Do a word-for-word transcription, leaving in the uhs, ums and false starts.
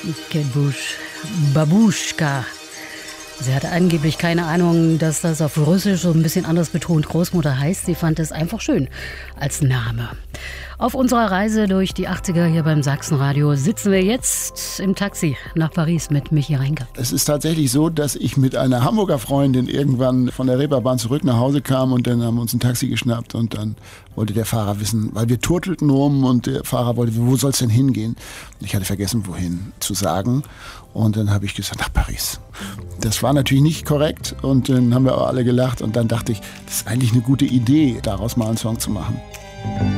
Kate Bush, Babuschka. Sie hatte angeblich keine Ahnung, dass das auf Russisch so ein bisschen anders betont Großmutter heißt. Sie fand es einfach schön als Name. Auf unserer Reise durch die achtziger hier beim Sachsenradio sitzen wir jetzt im Taxi nach Paris mit Michi Reinke. Es ist tatsächlich so, dass ich mit einer Hamburger Freundin irgendwann von der Reeperbahn zurück nach Hause kam und dann haben wir uns ein Taxi geschnappt und dann wollte der Fahrer wissen, weil wir turtelten rum und der Fahrer wollte, wo soll es denn hingehen? Ich hatte vergessen, wohin zu sagen und dann habe ich gesagt, nach Paris. Das war natürlich nicht korrekt und dann haben wir auch alle gelacht und dann dachte ich, das ist eigentlich eine gute Idee, daraus mal einen Song zu machen.